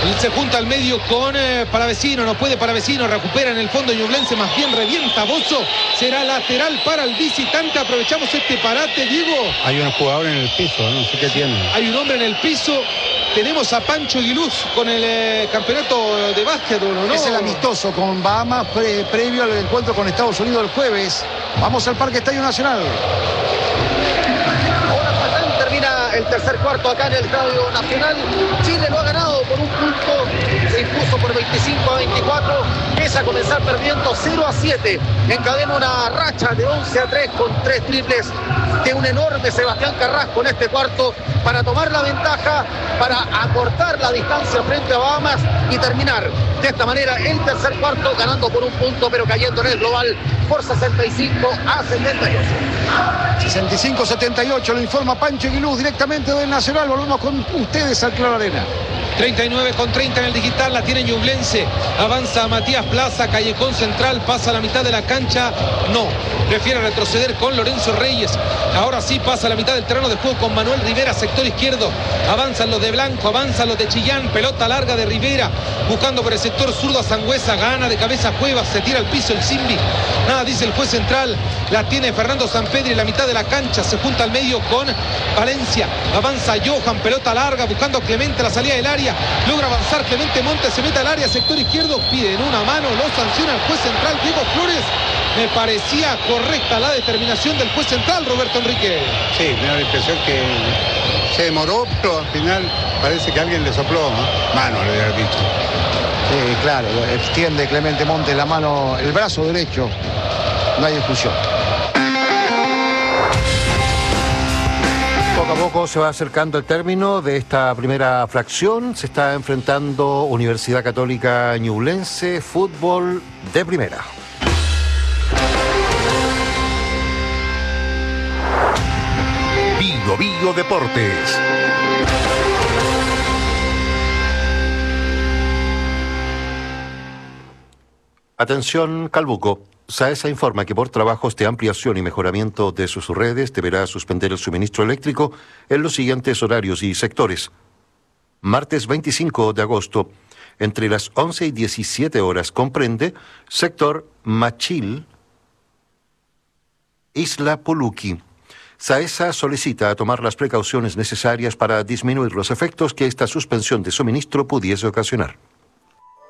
Se junta al medio con Palavecino, no puede Palavecino, recupera en el fondo Ñublense, más bien revienta Bozo, será lateral para el visitante. Aprovechamos este parate, Diego. Hay un jugador en el piso, no sé qué tiene. Hay un hombre en el piso. Tenemos a Pancho Aguiluz con el campeonato de básquetbol, ¿no? Es el amistoso con Bahamas previo al encuentro con Estados Unidos el jueves. Vamos al Parque Estadio Nacional. El tercer cuarto acá en el Estadio Nacional. Chile lo ha ganado por un punto, se impuso por 25-24, empieza a comenzar perdiendo 0-7, encadena una racha de 11-3 con 3 triples de un enorme Sebastián Carrasco en este cuarto para tomar la ventaja, para acortar la distancia frente a Bahamas y terminar de esta manera el tercer cuarto ganando por un punto pero cayendo en el global por 65-78. 65-78 lo informa Pancho Aguiluz directamente del Nacional. Volvemos con ustedes al Claro Arena. 39-30 en el digital, la tiene Ñublense. Avanza Matías Plaza, Callejón Central, pasa a la mitad de la cancha. No, prefiere retroceder con Lorenzo Reyes. Ahora sí pasa a la mitad del terreno de juego con Manuel Rivera, sector izquierdo. Avanzan los de Blanco, avanzan los de Chillán. Pelota larga de Rivera, buscando por el sector zurdo a Sangüesa. Gana de cabeza Cuevas, se tira al piso el Simbi. Nada, dice el juez central. La tiene Fernando Sampedri en la mitad de la cancha. Se junta al medio con Valencia. Avanza Johan, pelota larga, buscando a Clemente, la salida del área. Logra avanzar Clemente Montes, se mete al área, sector izquierdo, piden una mano, lo sanciona el juez central Diego Flores. Me parecía correcta la determinación del juez central, Roberto Enrique. Sí, me da la impresión que se demoró, pero al final parece que alguien le sopló, ¿no? Mano, le había dicho. Sí, claro, extiende Clemente Montes la mano, el brazo derecho, no hay discusión. Poco a poco se va acercando el término de esta primera fracción. Se está enfrentando Universidad Católica Ñublense, fútbol de primera. Bio Bio Deportes. Atención, Calbuco. SAESA informa que por trabajos de ampliación y mejoramiento de sus redes deberá suspender el suministro eléctrico en los siguientes horarios y sectores. Martes 25 de agosto, entre las 11 y 17 horas, comprende sector Machil, Isla Puluqui. SAESA solicita tomar las precauciones necesarias para disminuir los efectos que esta suspensión de suministro pudiese ocasionar.